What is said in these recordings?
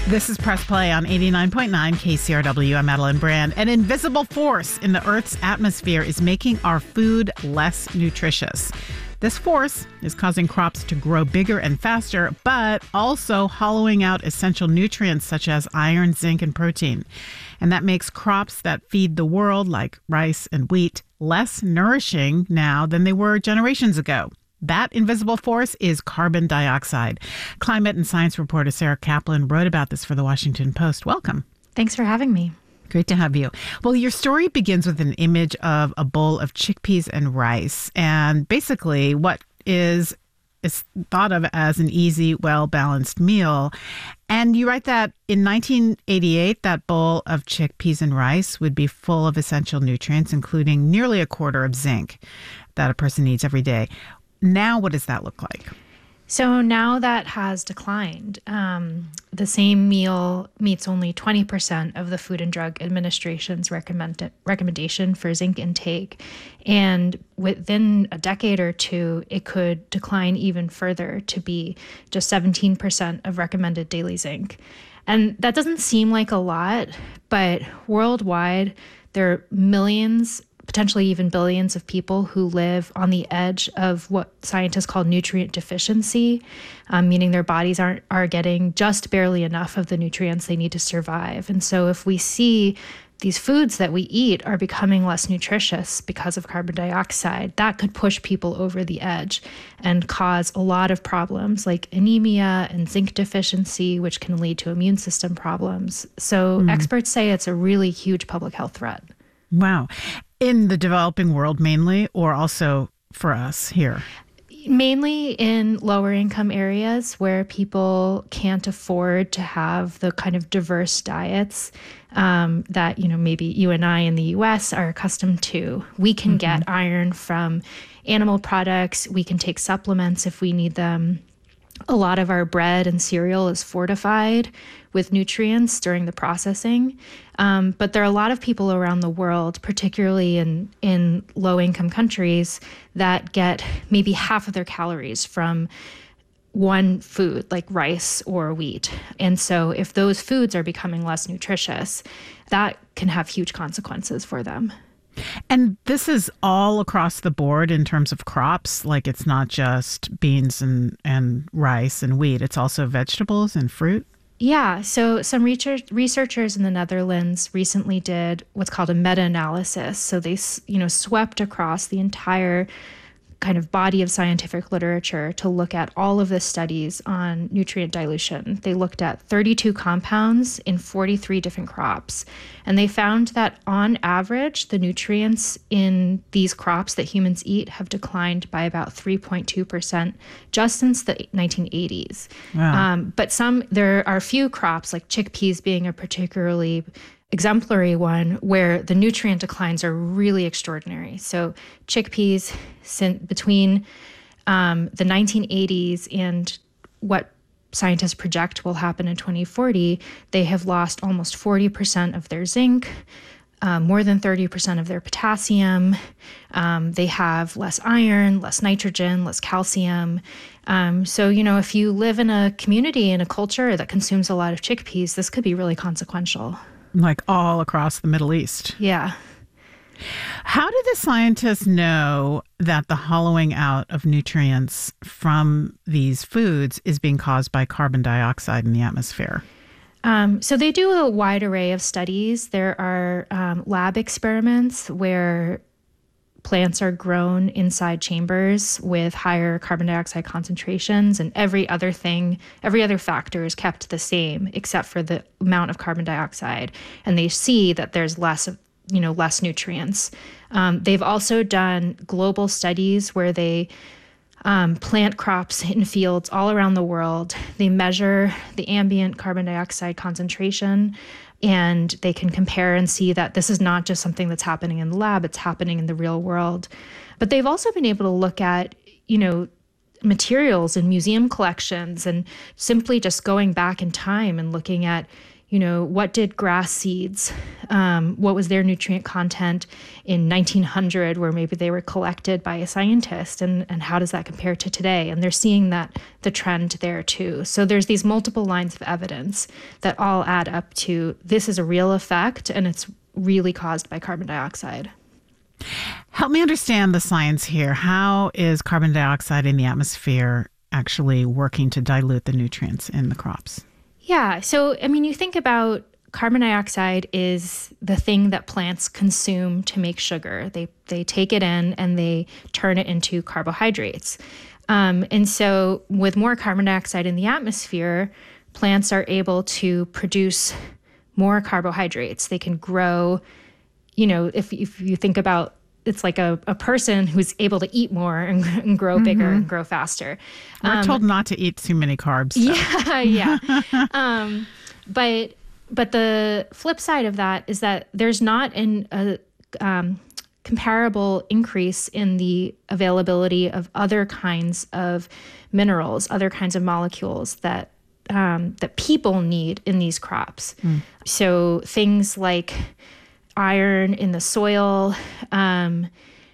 This is Press Play on 89.9 KCRW. I'm Madeline Brand. An invisible force in the Earth's atmosphere is making our food less nutritious. This force is causing crops to grow bigger and faster, but also hollowing out essential nutrients such as iron, zinc, and protein. And that makes crops that feed the world, like rice and wheat, less nourishing now than they were generations ago. That invisible force is carbon dioxide. Climate and science reporter Sarah Kaplan wrote about this for the Washington Post. Welcome. Thanks for having me. Great to have you. Well, your story begins with an image of a bowl of chickpeas and rice, and basically what is thought of as an easy, well-balanced meal. And you write that in 1988, that bowl of chickpeas and rice would be full of essential nutrients, including nearly a quarter of zinc that a person needs every day. Now, what does that look like? So now that has declined. The same meal meets only 20% of the Food and Drug Administration's recommendation for zinc intake. And within a decade or two, it could decline even further to be just 17% of recommended daily zinc. And that doesn't seem like a lot, but worldwide, there are millions, potentially even billions of people who live on the edge of what scientists call nutrient deficiency, meaning their bodies are getting just barely enough of the nutrients they need to survive. And so if we see these foods that we eat are becoming less nutritious because of carbon dioxide, that could push people over the edge and cause a lot of problems like anemia and zinc deficiency, which can lead to immune system problems. So experts say it's a really huge public health threat. Wow. In the developing world mainly, or also for us here? Mainly in lower income areas where people can't afford to have the kind of diverse diets that, maybe you and I in the US are accustomed to. We can get iron from animal products. We can take supplements if we need them. A lot of our bread and cereal is fortified with nutrients during the processing. But there are a lot of people around the world, particularly in low-income countries, that get maybe half of their calories from one food like rice or wheat. And so if those foods are becoming less nutritious, that can have huge consequences for them. And this is all across the board in terms of crops, like it's not just beans and rice and wheat, it's also vegetables and fruit? Yeah, so some researchers in the Netherlands recently did what's called a meta-analysis. So they, swept across the entire kind of body of scientific literature to look at all of the studies on nutrient dilution. They looked at 32 compounds in 43 different crops. And they found that on average, the nutrients in these crops that humans eat have declined by about 3.2% just since the 1980s. Wow. But there are a few crops, like chickpeas being a particularly exemplary one, where the nutrient declines are really extraordinary. So chickpeas, between the 1980s and what scientists project will happen in 2040, they have lost almost 40% of their zinc, more than 30% of their potassium. They have less iron, less nitrogen, less calcium. So, if you live in a community, in a culture that consumes a lot of chickpeas, this could be really consequential. Like all across the Middle East. Yeah. How do the scientists know that the hollowing out of nutrients from these foods is being caused by carbon dioxide in the atmosphere? So they do a wide array of studies. There are lab experiments where plants are grown inside chambers with higher carbon dioxide concentrations, and every other factor is kept the same except for the amount of carbon dioxide. And they see that there's less nutrients. They've also done global studies where they plant crops in fields all around the world. They measure the ambient carbon dioxide concentration, and they can compare and see that this is not just something that's happening in the lab, it's happening in the real world. But they've also been able to look at, materials in museum collections and simply just going back in time and looking at, what did grass seeds, what was their nutrient content in 1900, where maybe they were collected by a scientist, and how does that compare to today? And they're seeing that the trend there too. So there's these multiple lines of evidence that all add up to this is a real effect, and it's really caused by carbon dioxide. Help me understand the science here. How is carbon dioxide in the atmosphere actually working to dilute the nutrients in the crops? Yeah. So, you think about carbon dioxide is the thing that plants consume to make sugar. They take it in and they turn it into carbohydrates. And so with more carbon dioxide in the atmosphere, plants are able to produce more carbohydrates. They can grow, if you think about, it's like a person who's able to eat more and grow bigger and grow faster. We're told not to eat too many carbs. So. Yeah. But the flip side of that is that there's not a comparable increase in the availability of other kinds of minerals, other kinds of molecules that people need in these crops. So things like iron in the soil, and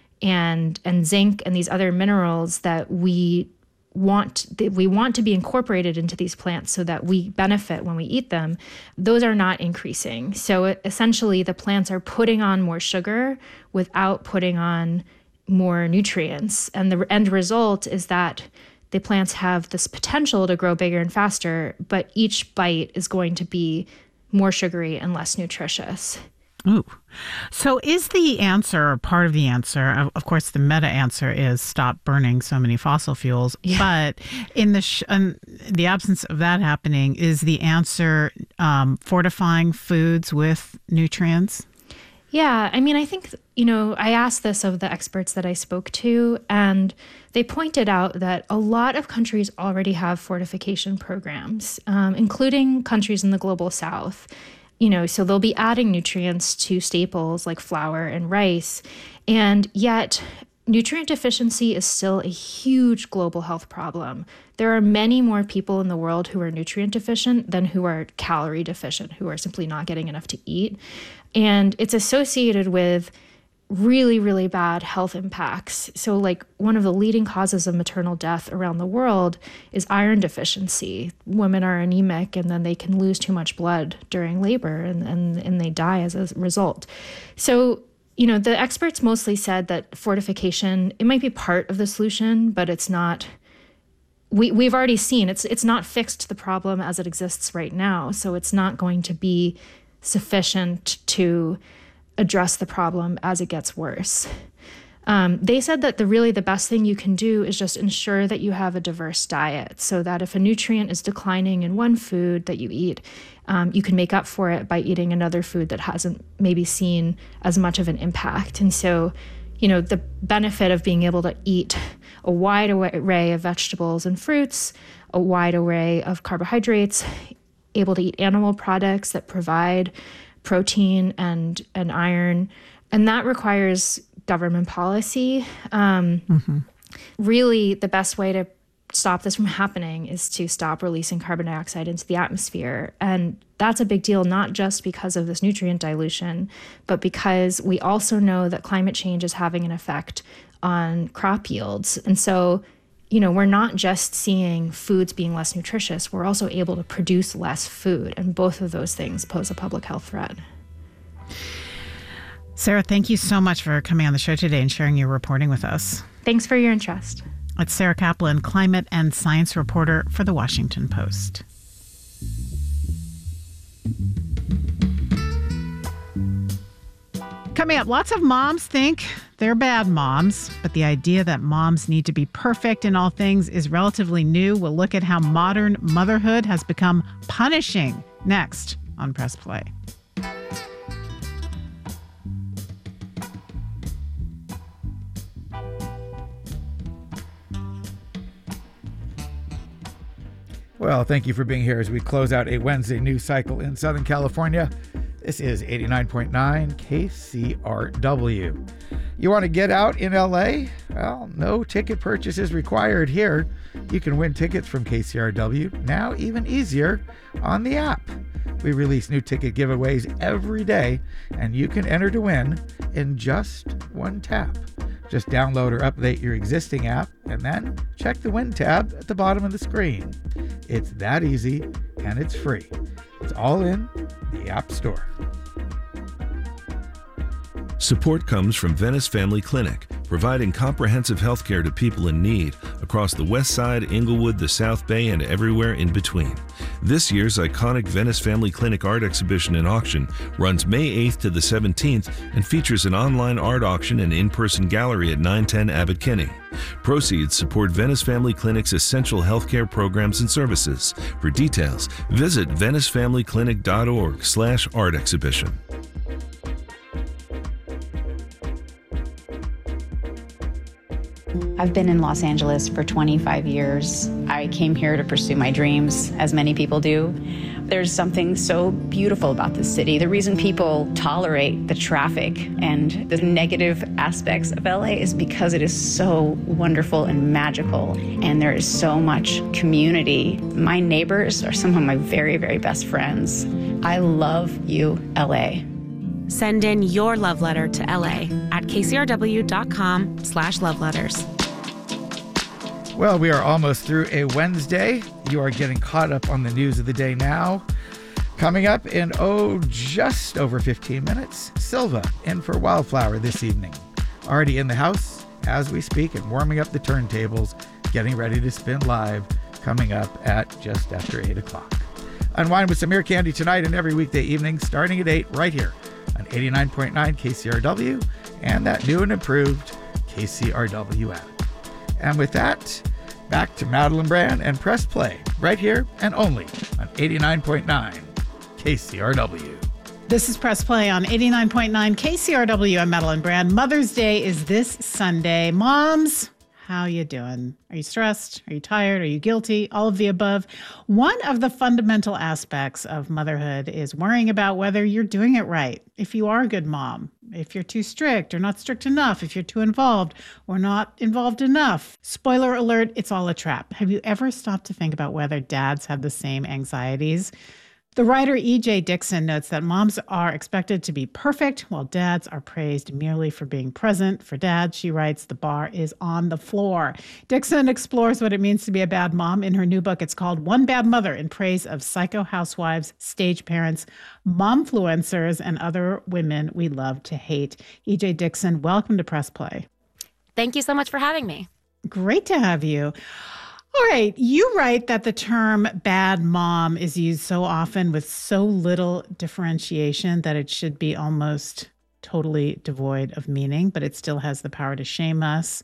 zinc and these other minerals that we want to be incorporated into these plants so that we benefit when we eat them, those are not increasing. So essentially the plants are putting on more sugar without putting on more nutrients. And the end result is that the plants have this potential to grow bigger and faster, but each bite is going to be more sugary and less nutritious. Ooh. So is the answer, or part of the answer, of course, the meta answer is stop burning so many fossil fuels. Yeah. But in the absence of that happening, is the answer fortifying foods with nutrients? Yeah. I think, I asked this of the experts that I spoke to, and they pointed out that a lot of countries already have fortification programs, including countries in the global south. So they'll be adding nutrients to staples like flour and rice. And yet nutrient deficiency is still a huge global health problem. There are many more people in the world who are nutrient deficient than who are calorie deficient, who are simply not getting enough to eat. And it's associated with really, really bad health impacts. So like one of the leading causes of maternal death around the world is iron deficiency. Women are anemic and then they can lose too much blood during labor and they die as a result. So, the experts mostly said that fortification, it might be part of the solution, but it's not. We've already seen it's not fixed the problem as it exists right now. So it's not going to be sufficient to address the problem as it gets worse. They said that the best thing you can do is just ensure that you have a diverse diet, so that if a nutrient is declining in one food that you eat, you can make up for it by eating another food that hasn't maybe seen as much of an impact. And so, the benefit of being able to eat a wide array of vegetables and fruits, a wide array of carbohydrates, able to eat animal products that provide protein and iron, and that requires government policy. Really, the best way to stop this from happening is to stop releasing carbon dioxide into the atmosphere. And that's a big deal, not just because of this nutrient dilution, but because we also know that climate change is having an effect on crop yields. And so, we're not just seeing foods being less nutritious, we're also able to produce less food. And both of those things pose a public health threat. Sarah, thank you so much for coming on the show today and sharing your reporting with us. Thanks for your interest. It's Sarah Kaplan, climate and science reporter for The Washington Post. Coming up, lots of moms think they're bad moms, but the idea that moms need to be perfect in all things is relatively new. We'll look at how modern motherhood has become punishing next on Press Play. Well, thank you for being here as we close out a Wednesday news cycle in Southern California. This is 89.9 KCRW. You want to get out in LA? Well, no ticket purchase is required here. You can win tickets from KCRW, now even easier, on the app. We release new ticket giveaways every day, and you can enter to win in just one tap. Just download or update your existing app and then check the Win tab at the bottom of the screen. It's that easy and it's free. It's all in the App Store. Support comes from Venice Family Clinic, providing comprehensive health care to people in need across the West Side, Inglewood, the South Bay, and everywhere in between. This year's iconic Venice Family Clinic art exhibition and auction runs May 8th to the 17th and features an online art auction and in-person gallery at 910 Abbot Kinney. Proceeds support Venice Family Clinic's essential healthcare programs and services. For details, visit venicefamilyclinic.org/art exhibition. I've been in Los Angeles for 25 years. I came here to pursue my dreams, as many people do. There's something so beautiful about this city. The reason people tolerate the traffic and the negative aspects of LA is because it is so wonderful and magical, and there is so much community. My neighbors are some of my very, very best friends. I love you, LA. Send in your love letter to LA at kcrw.com/loveletters. Well, we are almost through a Wednesday. You are getting caught up on the news of the day now. Coming up in, just over 15 minutes, Silva in for Wildflower this evening. Already in the house as we speak and warming up the turntables, getting ready to spin live, coming up at just after 8 o'clock. Unwind with some Ear Candy tonight and every weekday evening, starting at 8 right here on 89.9 KCRW and that new and improved KCRW app. And with that, back to Madeline Brand and Press Play right here and only on 89.9 KCRW. This is Press Play on 89.9 KCRW. I'm Madeline Brand. Mother's Day is this Sunday. Moms, how you doing? Are you stressed? Are you tired? Are you guilty? All of the above. One of the fundamental aspects of motherhood is worrying about whether you're doing it right. If you are a good mom, if you're too strict or not strict enough, if you're too involved or not involved enough. Spoiler alert, it's all a trap. Have you ever stopped to think about whether dads have the same anxieties? The writer E.J. Dixon notes that moms are expected to be perfect, while dads are praised merely for being present. For dads, she writes, the bar is on the floor. Dixon explores what it means to be a bad mom in her new book. It's called One Bad Mother, in praise of psycho housewives, stage parents, momfluencers, and other women we love to hate. E.J. Dixon, welcome to Press Play. Thank you so much for having me. Great to have you. All right. You write that the term bad mom is used so often with so little differentiation that it should be almost totally devoid of meaning, but it still has the power to shame us.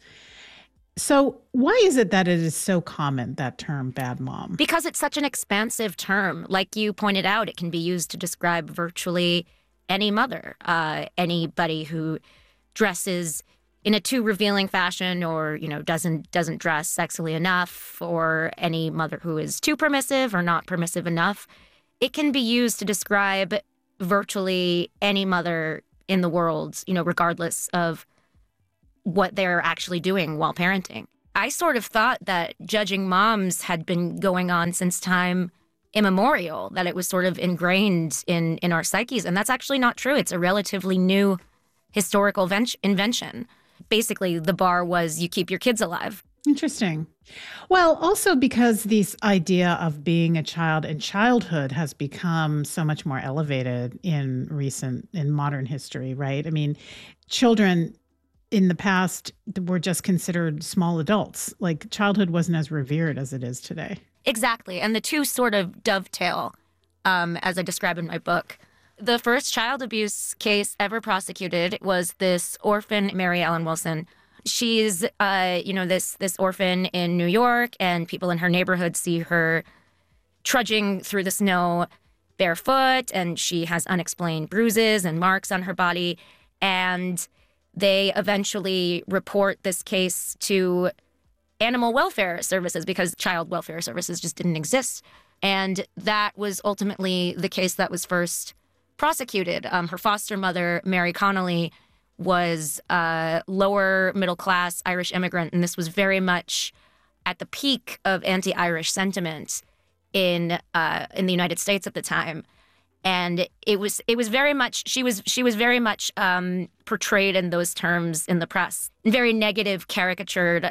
So why is it that it is so common, that term bad mom? Because it's such an expansive term. Like you pointed out, it can be used to describe virtually any mother, anybody who dresses in a too revealing fashion or, doesn't dress sexily enough, or any mother who is too permissive or not permissive enough. It can be used to describe virtually any mother in the world, regardless of what they're actually doing while parenting. I sort of thought that judging moms had been going on since time immemorial, that it was sort of ingrained in our psyches, and that's actually not true. It's a relatively new historical invention. Basically, the bar was you keep your kids alive. Interesting. Well, also because this idea of being a child and childhood has become so much more elevated in modern history, right? I mean, children in the past were just considered small adults. Like childhood wasn't as revered as it is today. Exactly. And the two sort of dovetail, as I describe in my book. The first child abuse case ever prosecuted was this orphan, Mary Ellen Wilson. She's, this orphan in New York, and people in her neighborhood see her trudging through the snow barefoot, and she has unexplained bruises and marks on her body. And they eventually report this case to animal welfare services because child welfare services just didn't exist. And that was ultimately the case that was first prosecuted. Her foster mother, Mary Connolly, was a lower middle class Irish immigrant, and this was very much at the peak of anti-Irish sentiment in the United States at the time. And it was very much, she was very much portrayed in those terms in the press, in very negative, caricatured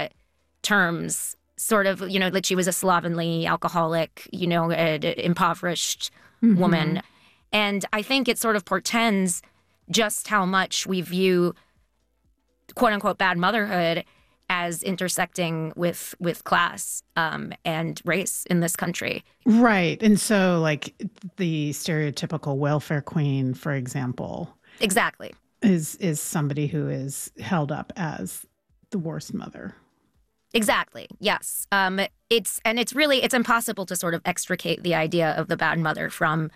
terms, sort of, that she was a slovenly alcoholic, impoverished woman. And I think it sort of portends just how much we view quote unquote bad motherhood as intersecting with class and race in this country. Right. And so like the stereotypical welfare queen, for example. Exactly. Is somebody who is held up as the worst mother. Exactly. Yes. It's impossible to sort of extricate the idea of the bad mother from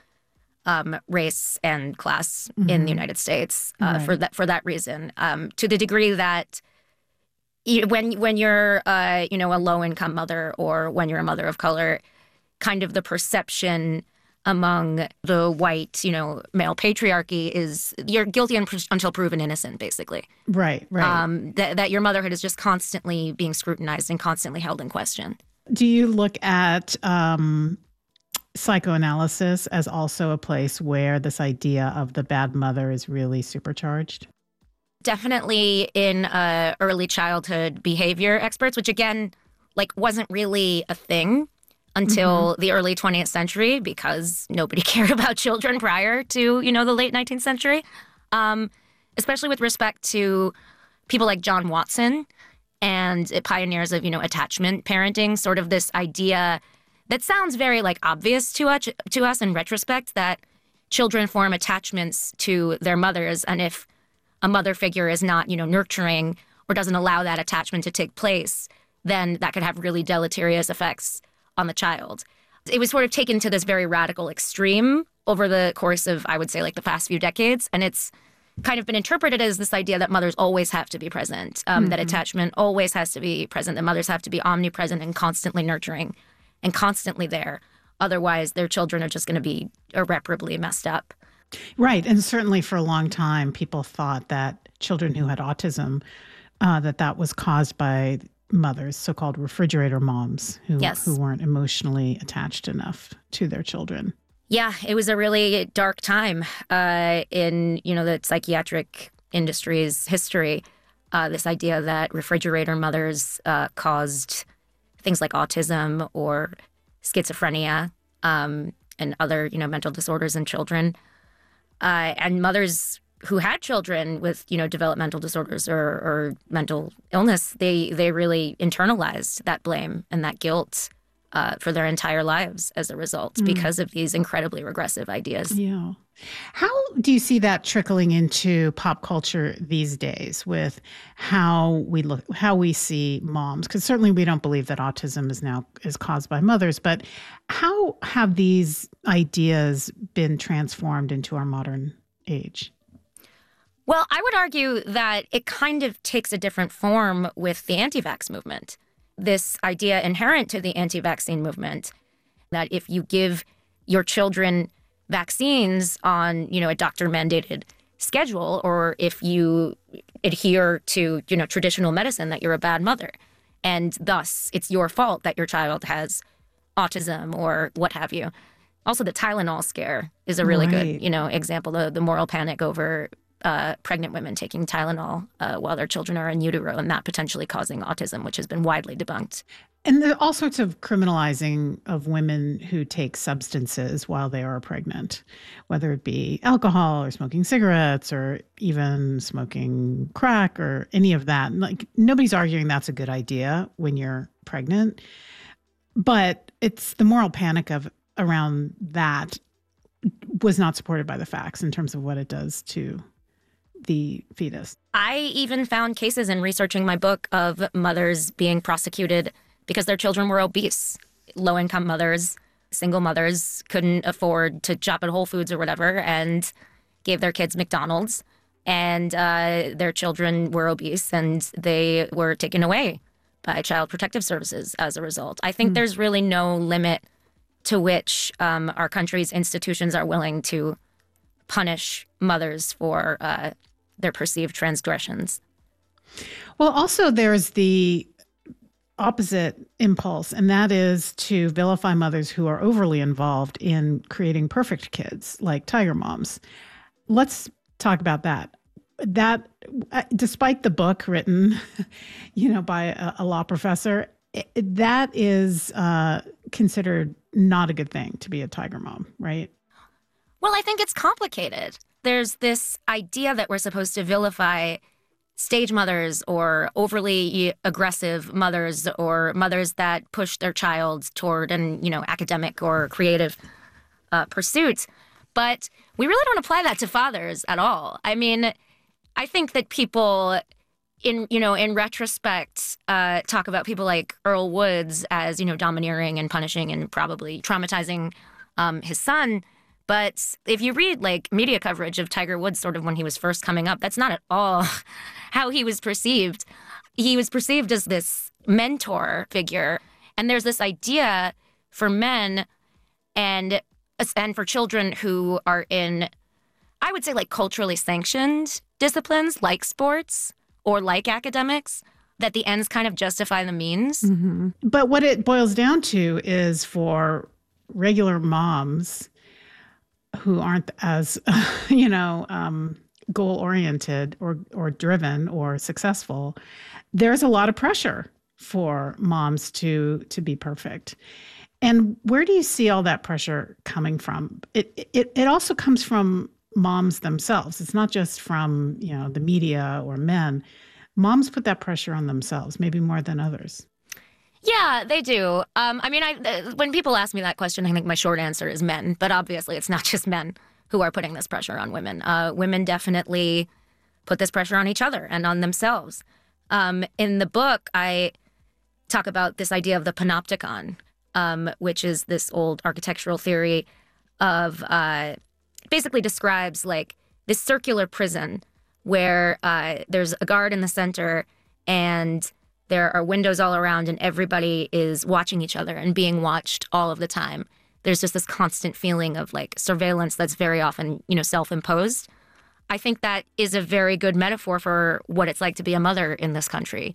race and class in the United States for that reason. To the degree that when you're a low income mother, or when you're a mother of color, kind of the perception among the white male patriarchy is you're guilty until proven innocent, basically. Right. That your motherhood is just constantly being scrutinized and constantly held in question. Do you look at psychoanalysis as also a place where this idea of the bad mother is really supercharged? Definitely in early childhood behavior experts, which again, wasn't really a thing until the early 20th century, because nobody cared about children prior to, the late 19th century, especially with respect to people like John Watson and pioneers of, attachment parenting, sort of this idea that sounds very obvious to us in retrospect, that children form attachments to their mothers. And if a mother figure is not, nurturing or doesn't allow that attachment to take place, then that could have really deleterious effects on the child. It was sort of taken to this very radical extreme over the course of, I would say, the past few decades. And it's kind of been interpreted as this idea that mothers always have to be present, that attachment always has to be present, that mothers have to be omnipresent and constantly nurturing and constantly there. Otherwise, their children are just going to be irreparably messed up. Right. And certainly for a long time, people thought that children who had autism, that was caused by mothers, so-called refrigerator moms, who weren't emotionally attached enough to their children. Yeah, it was a really dark time in, the psychiatric industry's history. This idea that refrigerator mothers caused things like autism or schizophrenia and other, mental disorders in children. And mothers who had children with, developmental disorders or mental illness, they really internalized that blame and that guilt for their entire lives as a result because of these incredibly regressive ideas. Yeah. How do you see that trickling into pop culture these days with how we see moms? Because certainly we don't believe that autism is caused by mothers, but how have these ideas been transformed into our modern age? Well, I would argue that it kind of takes a different form with the anti-vax movement. This idea inherent to the anti-vaccine movement that if you give your children vaccines on, a doctor-mandated schedule, or if you adhere to, traditional medicine, that you're a bad mother. And thus, it's your fault that your child has autism or what have you. Also, the Tylenol scare is a really good, example of the moral panic over pregnant women taking Tylenol while their children are in utero, and that potentially causing autism, which has been widely debunked. And there are all sorts of criminalizing of women who take substances while they are pregnant, whether it be alcohol or smoking cigarettes or even smoking crack or any of that. Nobody's arguing that's a good idea when you're pregnant, but it's the moral panic around that was not supported by the facts in terms of what it does to the fetus. I even found cases in researching my book of mothers being prosecuted because their children were obese. Low-income mothers, single mothers, couldn't afford to shop at Whole Foods or whatever and gave their kids McDonald's. And their children were obese and they were taken away by Child Protective Services as a result. I think there's really no limit to which our country's institutions are willing to punish mothers for their perceived transgressions. Well, also there's the opposite impulse, and that is to vilify mothers who are overly involved in creating perfect kids, like tiger moms. Let's talk about that. That, despite the book written, by a law professor, that is considered not a good thing to be a tiger mom, right? Well, I think it's complicated. There's this idea that we're supposed to vilify stage mothers or overly aggressive mothers or mothers that push their child toward academic or creative pursuits. But we really don't apply that to fathers at all. I mean, I think that people in retrospect, talk about people like Earl Woods as, domineering and punishing and probably traumatizing his son. But if you read media coverage of Tiger Woods sort of when he was first coming up, that's not at all how he was perceived. He was perceived as this mentor figure. And there's this idea for men and for children who are in, I would say, culturally sanctioned disciplines like sports or like academics, that the ends kind of justify the means. Mm-hmm. But what it boils down to is for regular moms who aren't as, goal-oriented or driven or successful, there's a lot of pressure for moms to be perfect. And where do you see all that pressure coming from? It also comes from moms themselves. It's not just from, the media or men. Moms put that pressure on themselves, maybe more than others. Yeah, they do. When people ask me that question, I think my short answer is men. But obviously, it's not just men who are putting this pressure on women. Women definitely put this pressure on each other and on themselves. In the book, I talk about this idea of the panopticon, which is this old architectural theory of basically describes this circular prison where there's a guard in the center and there are windows all around and everybody is watching each other and being watched all of the time. There's just this constant feeling of surveillance that's very often, self-imposed. I think that is a very good metaphor for what it's like to be a mother in this country.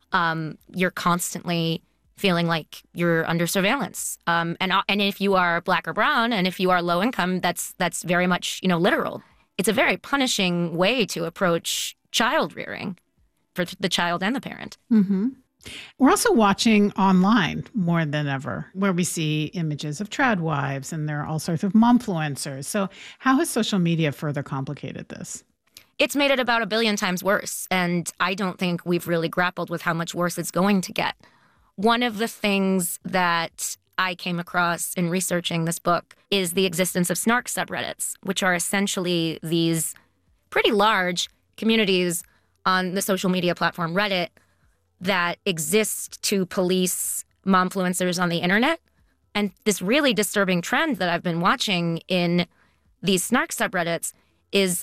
You're constantly feeling like you're under surveillance. And if you are Black or brown and if you are low income, that's very much, literal. It's a very punishing way to approach child rearing for the child and the parent. Mm-hmm. We're also watching online more than ever, where we see images of trad wives and there are all sorts of momfluencers. So how has social media further complicated this? It's made it about 1 billion times worse. And I don't think we've really grappled with how much worse it's going to get. One of the things that I came across in researching this book is the existence of snark subreddits, which are essentially these pretty large communities on the social media platform Reddit that exist to police momfluencers on the internet. And this really disturbing trend that I've been watching in these snark subreddits is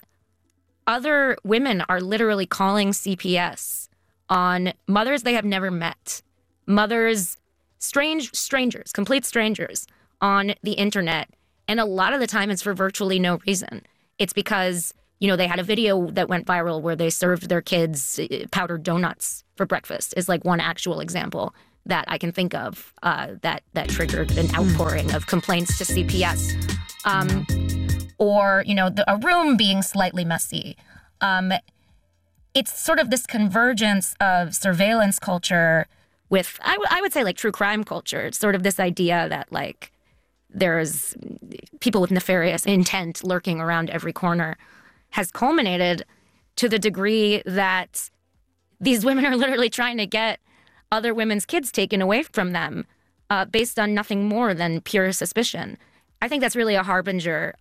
other women are literally calling CPS on mothers they have never met, mothers, strangers, complete strangers on the internet. And a lot of the time it's for virtually no reason. It's because, they had a video that went viral where they served their kids powdered donuts for breakfast is one one example that I can think of that triggered an outpouring of complaints to CPS. Or, a room being slightly messy. It's sort of this convergence of surveillance culture with, I would say, true crime culture. It's sort of this idea that, there's people with nefarious intent lurking around every corner has culminated to the degree that these women are literally trying to get other women's kids taken away from them based on nothing more than pure suspicion. I think that's really a harbinger